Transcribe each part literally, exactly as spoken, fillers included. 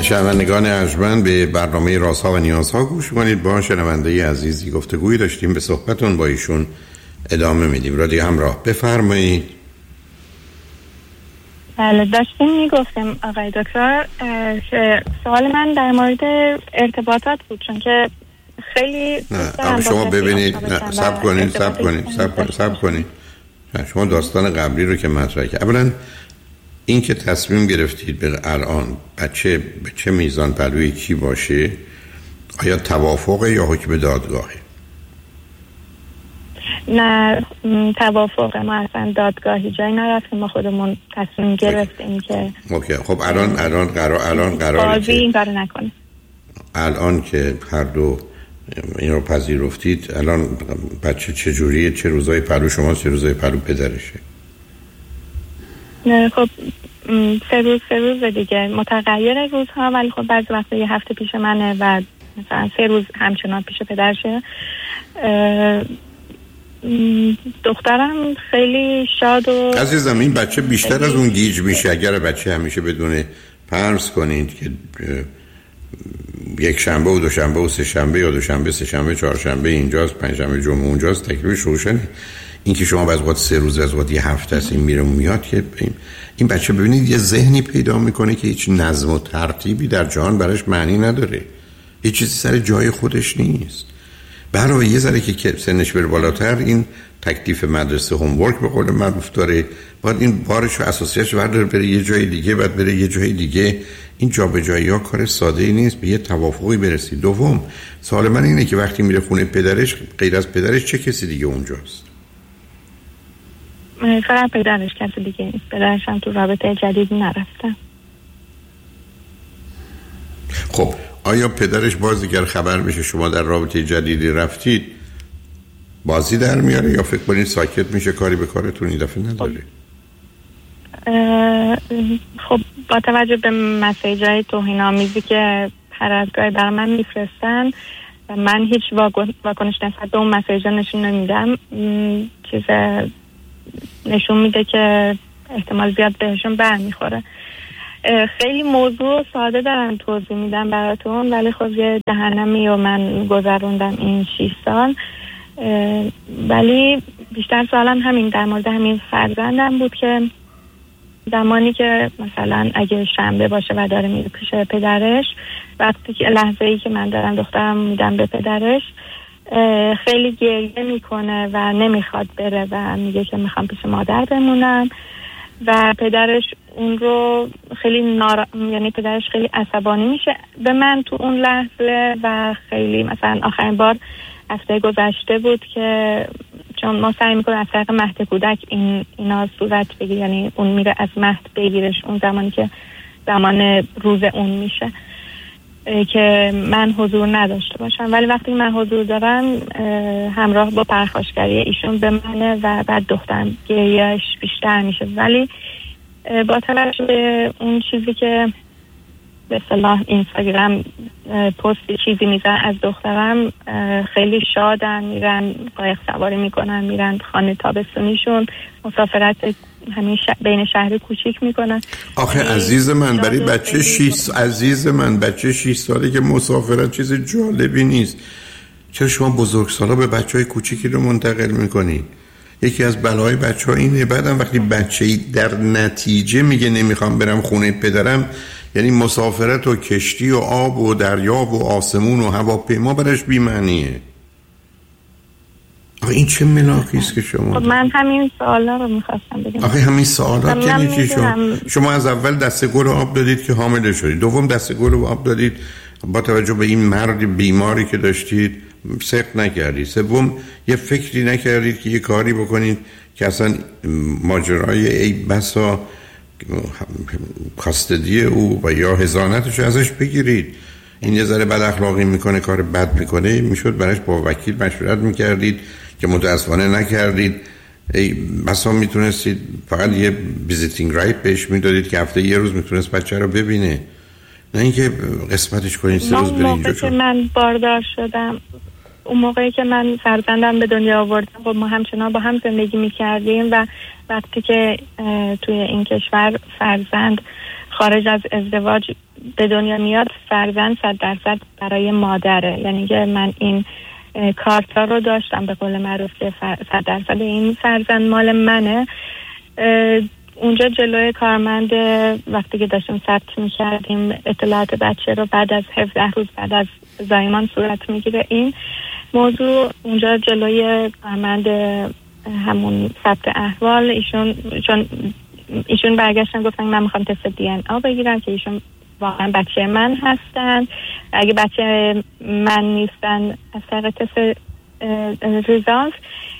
شنوندگان ارجمند، به برنامه رازها و نیازها گوش کنید. با شنونده عزیزی گفتگویی داشتیم، به صحبتون با ایشون ادامه میدیم. را دیگه همراه بفرمایید. بله، داشتیم میگفتیم آقای دکتر. سوال من در مورد ارتباطات بود، چون که خیلی نه شما ببینید، نه صبر کنید صبر کنید صبر کنید صبر کنید شما داستان قبلی رو که مطرح کردید، اولا این که تصمیم گرفتید به الان بچه به چه میزان پلوی کی باشه، آیا توافقه یا حکم دادگاهه؟ نه توافقه، ما اصلا دادگاهی جایی نرفتیم، ما خودمون تصمیم گرفتیم که اوکی. خب الان الان قرار الان قراره بازی این کارو نکنه. الان که هر دو این رو پذیرفتید، الان بچه چه جوریه؟ چه روزای پلو شما، چه روزای پلو پدرشه؟ نه خب سه روز سه روز دیگه متغیر روزها، ولی خب بعضی وقتا یه هفته پیش منه و مثلا سه روز همچنان پیش پدرشه. دخترم خیلی شاد و عزیزم این بچه بیشتر از اون گیج میشه اگر بچه همیشه بدونه. فرض کنید که یک شنبه و دوشنبه و سه شنبه یا دوشنبه سه شنبه چهارشنبه اینجاست، پنجشنبه جمعه اونجاست، تکلیفش روشنه. این که شما از وقت سه روز از وقت یه هفته است این میره و میاد، که این بچه ببینید یه ذهنی پیدا میکنه که هیچ نظم و ترتیبی در جهان براش معنی نداره، هیچ چیزی سر جای خودش نیست. برای یه ذره که سنش بره بالاتر، این تکلیف مدرسه هومورک به قول معروف داره، باید این بارش و اساسیش برداره بره یه جای دیگه، بعد بره یه جای دیگه. این جابجایی ها کار ساده ای نیست، به یه توافقی برسید. دوم سوال من اینه که وقتی میره خونه پدرش، غیر از پدرش چه کسی دیگه اونجاست؟ فقط پدرش، کسی دیگه نیست. پدرش هم تو رابطه جدید نرفته. خب آیا پدرش باز دیگر خبر بشه شما در رابطه جدیدی رفتید بازی در میاره، یا فکر کنید ساکت میشه کاری به کارتون این دفعه نداره؟ خب با توجه به مسیجای توهین‌آمیزی که هر از گاهی برای من میفرستن، من هیچ واکنش نسبت به اون مسیجا نشون نمیدم. چیز نشون میده که احتمال زیاد بهشون برمیخوره. خیلی موضوع ساده دارم توضیح میدم براتون، ولی خب یه جهنمی و من گذروندم این شیش سال. ولی بیشتر سوالم همین در مورد همین فرزندم بود که زمانی که مثلا اگه شنبه باشه و داره میره پیش پدرش، وقتی که لحظه ای که من دارم دخترم میدم به پدرش، خیلی گریه میکنه و نمیخواد بره و میگه که میخوام پیش مادر بمونم و پدرش اون رو خیلی نارا... یعنی پدرش خیلی عصبانی میشه به من تو اون لحظه و خیلی مثلا آخرین بار هفته گذشته بود که چون ما سعی میکنیم از طریق مهد کودک این اینا صورت بگیره، یعنی اون میره از مهد بگیرش اون زمانی که زمان روز اون میشه که من حضور نداشته باشم، ولی وقتی من حضور دارم همراه با پرخاشگری ایشون به منه و بعد دخترم گریهش بیشتر میشه. ولی با توجه به اون چیزی که به اصطلاح اینستاگرام پست چیزی میزن از دخترم، خیلی شادن، میرن قایق سواری میکنن، میرن خانه تابستونیشون، مسافرت همین ش... بین شهر کوچیک میکنن. آخه عزیز من برای بچه شیش عزیز من بچه شیش ساله که مسافرت چیز جالبی نیست. چرا شما بزرگسالا به بچهای کوچیکی رو منتقل میکنید؟ یکی از بلاهای بچه ها اینه. بعدم وقتی بچه‌ای در نتیجه میگه نمیخوام برم خونه پدرم، یعنی مسافرت و کشتی و آب و دریا و آسمون و هواپیما برش بی‌معنیه. آخه این چه ملاکی است که شما خب من همین سوالا رو میخواستم بگم. آخه همین سوالات یعنی چی؟ شما شما از اول دسته گل آب دادید که حامله شدید، دوم دسته گل آب دادید با توجه به این مرد بیماری که داشتید سقط نکردید، سوم یه فکری نکردید که یه کاری بکنید که اصلا ماجرای ای بسا کاستدی او و یا حضانتش ازش بگیرید. این یه ذره بد اخلاقی میکنه، کار بد میکنه، میشد براش با وکیل مشورت میکردید که متاسفانه نکردید. ای بسا میتونستید فقط یه ویزیتینگ رایت بهش میدادید که هفته یه روز میتونست بچه رو ببینه، نه اینکه قسمتش کنید سه روز بره اینجا. موقعی که من باردار شدم، اون موقعی که من فرزندم به دنیا آوردم، خب ما همچنان با هم زندگی میکردیم و وقتی که توی این کشور فرزند خارج از ازدواج به دنیا میاد فرزند صد درصد برای مادره. یعنی که من این کارتا رو داشتم به قول معروف که صد درصد این فرزند مال منه. اونجا جلوی کارمند وقتی که داشتیم ثبت میکردیم اطلاعات بچه رو بعد از هفده روز بعد از زایمان صورت میگیره این موضوع. اونجا جلوی کارمند همون ثبت احوال ایشون چون ایشون برگشتن گفتن من میخوام تست دی ان ای بگیرم که ایشون واقعا بچه من هستن. اگه بچه من نیستن از طریق تست ریزالت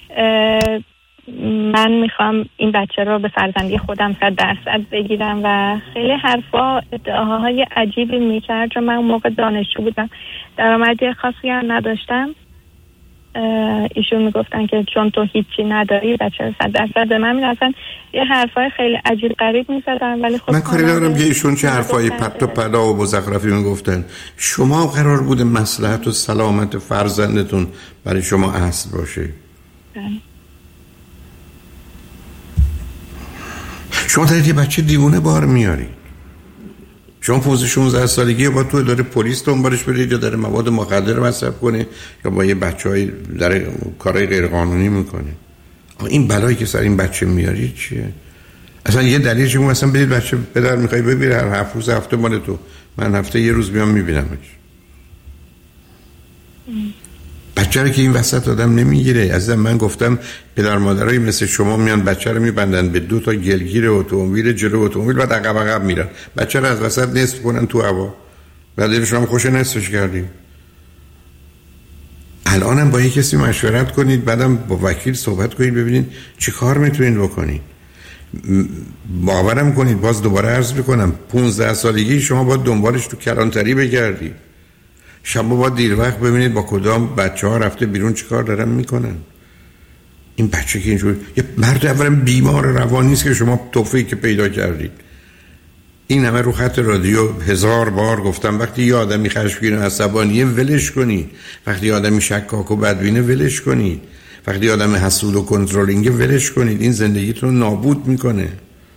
من میخوام این بچه رو به فرزندی خودم صد درصد بگیرم و خیلی حرفا ادعاهای عجیبی میکرد. چون من اون موقع دانشجو بودم درآمدی خاصی هم نداشتم. ایشون میگفتن که چون تو هیچی نداری بچه رو صد درصد به من میدن. یه حرفای خیلی عجیب غریب میزدن. ولی خب من کاری ندارم که ایشون چه حرفای پرت و پلا و مزخرفی میگفتن. شما قرار بوده مصلحت و سلامت فرزندتون برای شما اصل باشه. شما دارید یه بچه دیوونه بار میارید. شما پونزده شانزده سالگی با تو اداره پلیس دنبالش برید یا داره مواد مخدر مصرف کنه یا با یه بچهای در کارهای غیر قانونی میکنه. این بلایی که سر این بچه میارید چیه؟ اصلا یه دلیل شما مثلا برید بچه پدر میخوای ببینه هر هفت روز هفته مال تو، من هفته یه روز میام میبینمش. بچه رو که این وسط آدم نمیگیره. عزیزم من گفتم پدر مادرای مثل شما میان بچه رو میبندن به دو تا گلگیر اتومبیل جلو اتومبیل بعد عقب عقب میرن بچه رو از وسط نصف کنن تو هوا. بعد شما خوش نصفش کردیم. الانم با یک کسی مشورت کنید بعدم با وکیل صحبت کنید ببینید چی کار میتونید بکنید. باورم کنید باز دوباره عرض میکنم پونزده سالگی شما باید دنبالش تو کلانتری بگردید. شب با دیر وقت ببینید با کدام بچه ها رفته بیرون چی کار دارن میکنن. این بچه که اینجور یه مرد اولا بیمار روانی است که شما توفیقی که پیدا کردید. این همه رو خط رادیو هزار بار گفتم وقتی یه آدمی خشمگین و عصبانیه ولش کنید. وقتی آدمی شکاک و بدبینه ولش کنید. وقتی آدم حسود و کنترلینگه ولش کنید. این زندگیتون نابود میکنه.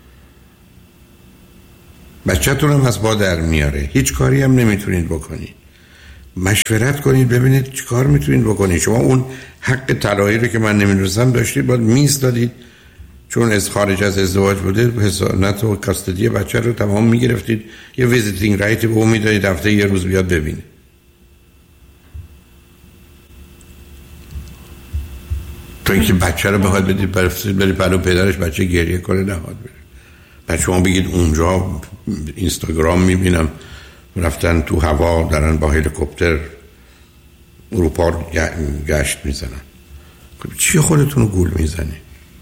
بچه‌تون هم از با در میاره. هیچ کاری هم نمیتونید بکنید. مشورت کنید ببینید چی کار میتونید بکنید. شما اون حق طلاقی رو که من نمیدونستم داشتید باید میز دادید چون از خارج از ازدواج بوده حسانت و کاستدی بچه رو تمام میگرفتید یه ویزیتینگ رایت به اون میدادید هفته یه روز بیاد ببینه. تو اینکه بچه رو بخواد بدید برفتید برید پلو پدرش بچه گریه کنه نهاد بره. بعد شما بگید اونجا اینستاگرام میبینم رفتن تو هوا دارن با هلیکوپتر اروپا گشت میزنن. چی خودتون رو گول میزنی؟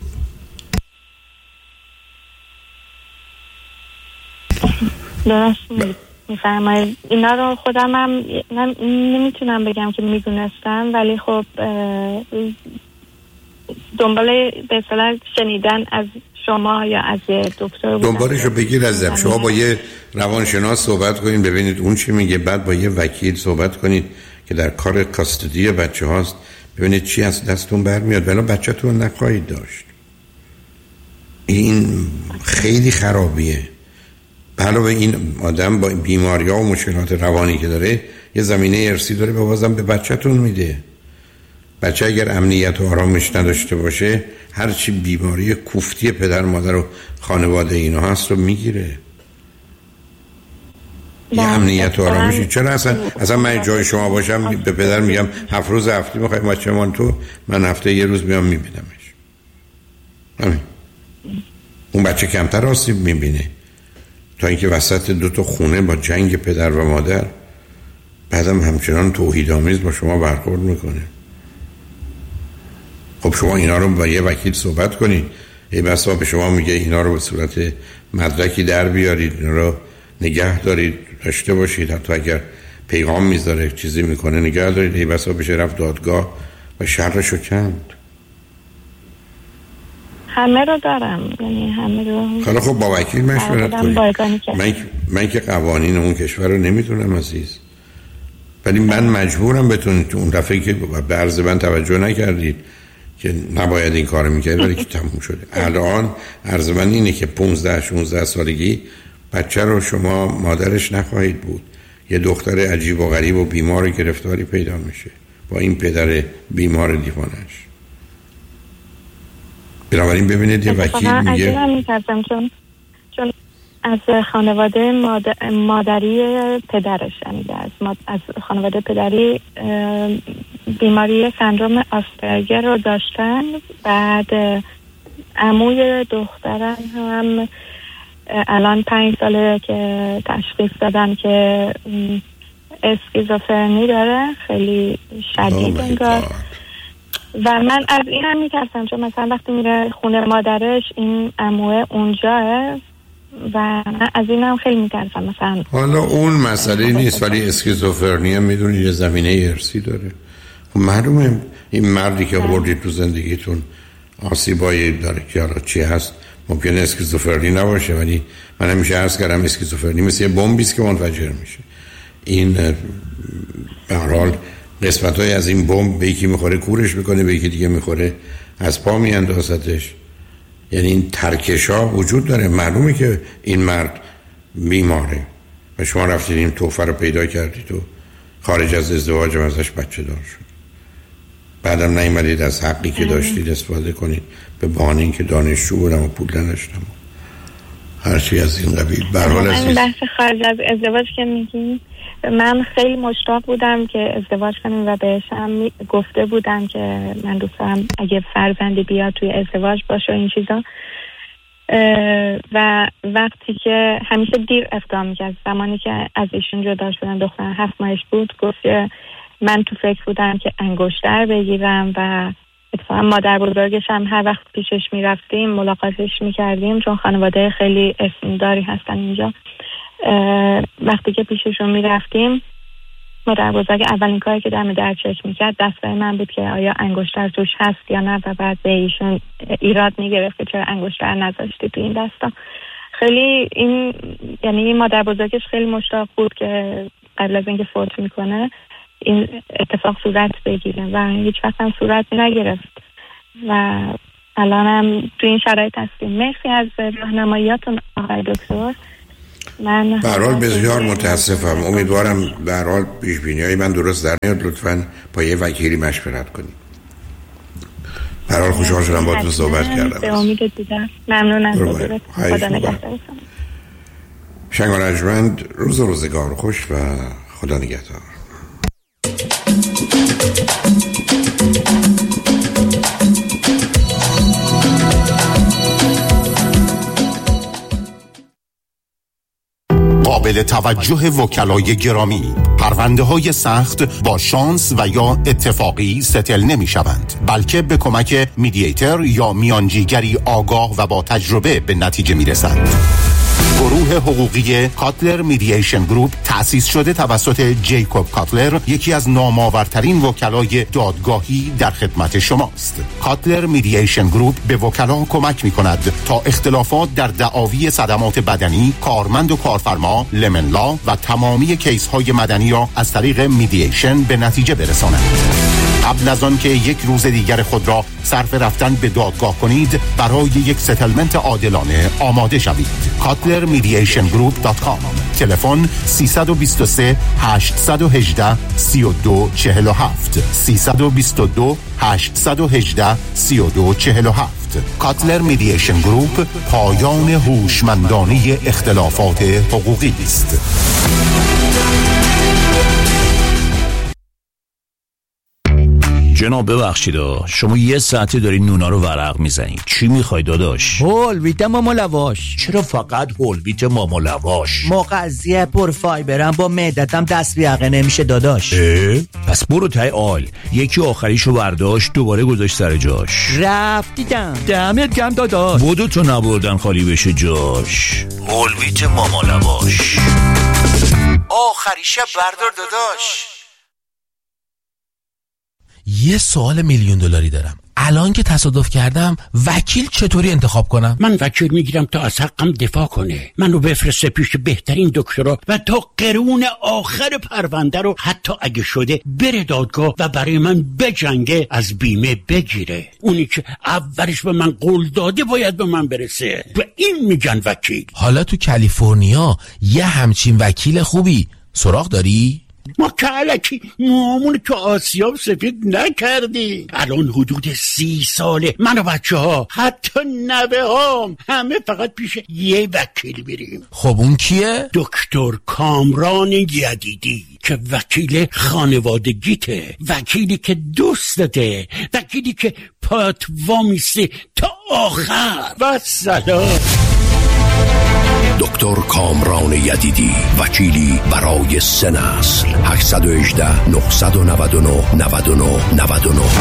درست میفرمایید. اینا رو خودم هم نمیتونم بگم که میدونستم ولی خب دنبال به اصطلاح شنیدن از شما یا از دکتر دنبالش رو بگیر ازم. شما با یه روانشناس صحبت کنید ببینید اون چی میگه. بعد با یه وکیل صحبت کنید که در کار کاستدی بچه هاست ببینید چی از دستون برمیاد. ولی بچه‌تون نخواهید داشت. این خیلی خرابیه. علاوه این آدم با بیماری‌ها و مشکلات روانی که داره یه زمینه ارثی داره به بازم به بچه‌تون میده. بچه اگر امنیت و آرامش نداشته باشه هر چی بیماری کوفتی پدر مادر و خانواده اینا هست رو میگیره. یه امنیت و آرامشی چرا اصلا اصلا من جای شما باشم به پدر میگم هفت روز هفته میخوای بچه من تو من هفته یه روز میام میبینمش. همین. اون بچه کمتر آسیب میبینه تا اینکه وسط دو تا خونه با جنگ پدر و مادر بعدم همچنان توحیدآمیز با شما برخورد میکنه. خب شما اینا رو با یه وکیل صحبت کنید. ای بسا به شما میگه اینا رو به صورت مدرکی در بیارید، اینا رو نگه دارید، داشته باشید، حتی اگر پیغام میذاره چیزی میکنه نگه دارید. ای بسا بشه رفت دادگاه و شرشو کند. همه رو دارم، یعنی همه رو. حالا خب با وکیل مشورت کنید. من من که قوانین اون کشور رو نمیدونم عزیز، ولی من مجبورم بتون تو اون دفعه که به عرض من توجه نکردید که نباید این کارو میکرد ولی که تموم شده. الان عرض من اینه که پانزده شانزده سالگی بچه رو شما مادرش نخواهید بود، یه دختر عجیب و غریب و بیمار گرفتاری پیدا میشه با این پدر بیمار دیوانش. بنابراین ببینید یه وکیل میگه چون چون از خانواده مادر... مادری پدرش، یعنی از, ماد... از خانواده پدری بیماری سندروم آسپرگر رو داشتن. بعد عموی دخترم هم الان پنج ساله که تشخیص دادن که اسکیزوفرنی داره، خیلی شدید انگار. و من از این هم میترسم چون مثلا وقتی میره خونه مادرش این عموه اونجاه و من از این هم خیلی میترسم. مثلا حالا اون مسئله نیست، ولی اسکیزوفرنی هم میدونید یه زمینه ارثی داره. معلومه این مردی که آوردید تو زندگیتون آسیبایی داره که حالا چی هست، ممکنه اسکیزوفرنی نباشه، ولی من همیشه عرض کردم اسکیزوفرنی مثل یه بمبی است که منفجر میشه. این به هر حال قسمت‌های از این بمب به یکی میخوره کورش میکنه، به یکی دیگه میخوره از پا میاندازتش. یعنی این ترکش‌ها وجود داره. معلومه که این مرد بیماره و شما رفتید این توفه رو پیدا کردید و خارج از ازدواج هم ازش بچه دار شد. بعدم نیومدید از حقی که داشتید استفاده کنید به بهانه اینکه دانشجو بودم و پول نداشتم هرچی از این قبیل. به هر حال این بحث خارج از ازدواج که میگین، من خیلی مشتاق بودم که ازدواج کنیم و بهش هم گفته بودم که من دوست دارم اگه فرزندی بیاد توی ازدواج باشه و این چیزا. و وقتی که همیشه دیر اقدام میکرد، زمانی که از ایشون جدا شدن دخترم هفت ماهش بود، گفت که من تو فکر بودم که انگشتر بگیرم و اتفاقا مادر بزرگش هم هر وقت پیشش میرفتیم ملاقاتش میکردیم چون خانواده خیلی اسمداری هستن اینجا. وقتی که پیششون میرفتیم مادر بزرگ اولین کاری که دم در چشم میکرد دستای من بود که آیا انگشتر توش هست یا نه و بعد به ایشون ایراد میگرفت که چرا انگشتر نذاشتی تو این دستا. خیلی این یعنی مادر بزرگش خیلی مشتاق بود که قبل از اینکه فوت میکنه این اتفاق صورت بگیره و هیچ وقت هم صورت نگرفت و الان هم تو این شرایط هستیم. مرسی از راهنماییاتون آقای دکتر. من به هر حال بسیار متاسفم. امیدوارم به هر حال پیش بینی‌های من درست در میاد. لطفاً با یه وکیلی مشورت کنید. به هر حال خوشحال شدم باهاتون صحبت کردم. به امید دیدار. ممنون از حضورت. خدا نگهدار. شنگ و رجمند، روز و روزگار خوش و خدا نگهدار. قابل توجه وکلای گرامی، پرونده های سخت با شانس و یا اتفاقی ستل نمی شوند، بلکه به کمک میدییتر یا میانجیگری آگاه و با تجربه به نتیجه می رسند. گروه حقوقی کاتلر میدییشن گروپ تأسیس شده توسط جیکوب کاتلر، یکی از نامآورترین وکلای دادگاهی در خدمت شماست. کاتلر میدییشن گروپ به وکلا کمک می کند تا اختلافات در دعاوی صدمات بدنی، کارمند و کارفرما، لمن لا و تمامی کیس های مدنی را از طریق میدییشن به نتیجه برساند. قبل از آن که یک روز دیگر خود را صرف رفتن به دادگاه کنید، برای یک ستلمنت عادلانه آماده شوید. کاتلر میدییشن گروپ دات کام. تلفن سه دو سه هشت یک هشت سه دو چهار هفت سه دو دو هشت یک هشت سه دو چهار هفت. کاتلر میدییشن گروپ، پایان هوشمندانه اختلافات حقوقی است. جناب ببخشید شما یه ساعته داری نونا رو ورق میزنید. چی میخوای داداش؟ هول ویت ماما لواش. چرا فقط هول ویت ماما لواش؟ مغذیه پر فایبرم، با معدتم دست بیاقه نمیشه داداش. اه؟ پس برو تای آل، یکی آخریشو برداشت دوباره گذاشت سر جاش. رفت دیدم. دمت گرم داداش. بودو تو نبردن خالی بشه جاش. هول ویت ماما لواش آخریشه بردار داداش. یه سوال میلیون دلاری دارم. الان که تصادف کردم وکیل چطوری انتخاب کنم؟ من وکیل میگیرم تا از حقم دفاع کنه، منو بفرسته پیش بهترین دکترا و تا قرون آخر پرونده رو حتی اگه شده بره دادگاه و برای من بجنگه، از بیمه بگیره. اونی که اولش به من قول داده باید به من برسه. و این میگن وکیل. حالا تو کالیفرنیا یه همچین وکیل خوبی سراغ داری؟ ما که علکی موامون تو آسیاب سفید نکردی. الان حدود سی ساله من و بچه ها حتی نوه هام همه فقط پیش یه وکیل میریم. خب اون کیه؟ دکتر کامران یدیدی که وکیل خانوادگیته، وکیلی که دوستته، وکیلی که پات وامیسته تا آخر. و سلام. دکتر کامران یدیدی، وکیلی برای سه نسل. هشت یک هشت نه نه نه نه نه نه نه.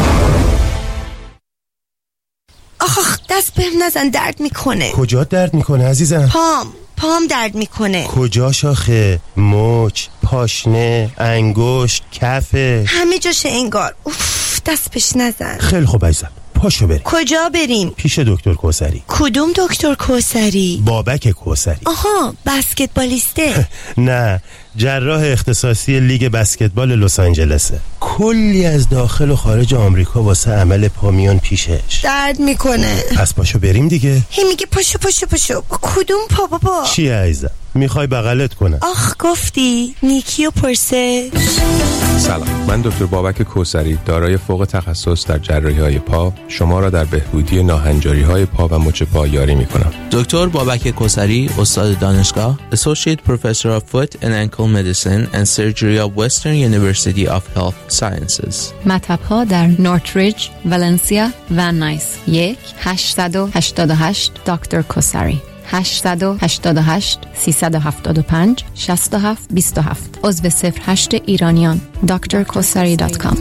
آخ دست بهم نزن، درد میکنه. کجا درد میکنه عزیزم؟ پام پام درد میکنه. کجا شاخه؟ مچ، پاشنه، انگشت، کفه، همه جاشه انگار. اوف دست بهش نزن. خیلی خوب عزیزم، پاشو بریم. کجا بریم؟ پیش دکتر کوثری. کدوم دکتر کوثری؟ بابک کوثری. آها بسکتبالیسته. نه، جراح اختصاصی لیگ بسکتبال لس آنجلسه. کلی از داخل و خارج آمریکا واسه عمل پا میان پیشش. درد میکنه. پس پاشو بریم دیگه. هی میگه پاشو پاشو پاشو. کدوم پا بابا؟ چیه عزیزم؟ میخوای بغلت کنم؟ آخ گفتی نیکیو پرسه. سلام، من دکتر بابک کوثری، دارای فوق تخصص در جراحی‌های پا، شما را در بهبودی ناهنجاری‌های پا و مچ پا یاری می‌کنم. دکتر بابک کوثری، استاد دانشگاه، Associate Professor of Foot and Ankle Medicine and Surgery of Western University of Health Sciences. مطب‌ها در نورتریج، ولنسیا و نایس. یک هشت هشت هشت دکتر کوثری. هشت هشت هشت سه هفت پنج شش هفت دو هفت. عضو صفر هشت ایرانیان. دکتر کوثری دات کام.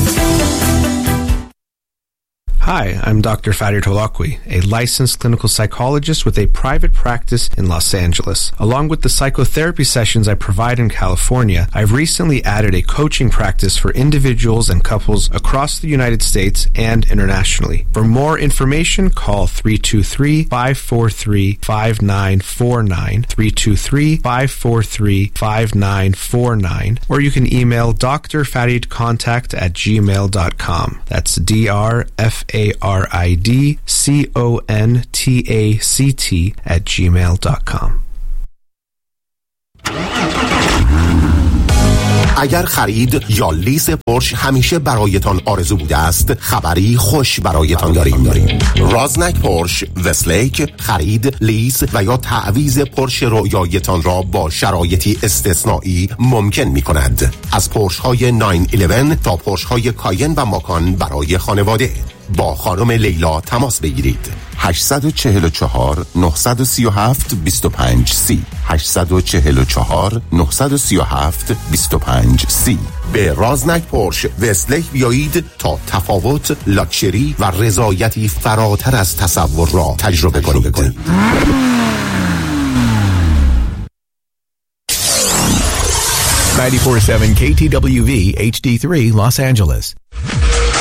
Hi, I'm Doctor Farid Holakwi, a licensed clinical psychologist with a private practice in Los Angeles. Along with the psychotherapy sessions I provide in California, I've recently added a coaching practice for individuals and couples across the United States and internationally. For more information, call three two three, five four three, five nine four nine, three two three, five four three, five nine four nine, or you can email d r farid contact at gmail dot com. That's D R F A R I D C O N T A C T at gmail dot com. اگر خرید یا لیز پورش همیشه برایتان آرزو بوده است، خبری خوش برایتان داریم. رازنک پورش وستلیک خرید، لیز و یا تعویض پورش رویایتان را با شرایطی استثنایی ممکن می کند. از پورش های نه یازده تا پورش های کاین و ماکان برای خانواده. با خانم لیلا تماس بگیرید. هشت چهار چهار نه سه هفت دو پنج سی هشت چهار چهار نه سه هفت دو پنج سی. به رازنک پورش وستلیک بیایید تا تفاوت، لاکچری و رضایتی فراتر از تصور را تجربه کنید. ninety-four point seven K T W V H D three Los Angeles.